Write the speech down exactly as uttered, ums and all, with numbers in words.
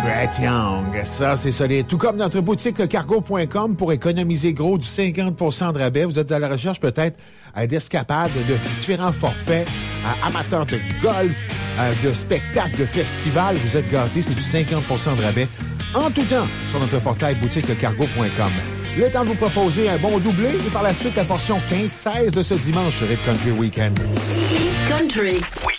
Brett Young, ça c'est solide. Tout comme notre boutique le cargo point com pour économiser gros du cinquante pour cent de rabais. Vous êtes à la recherche peut-être euh, d'escapades, de différents forfaits, euh, amateurs de golf, euh, de spectacles, de festivals. Vous êtes gâtés, c'est du cinquante pour cent de rabais en tout temps sur notre portail boutique le cargo point com. Le temps de vous proposer un bon doublé et par la suite la portion quinze seize de ce dimanche sur Hit Country Weekend. Hit Country. Oui.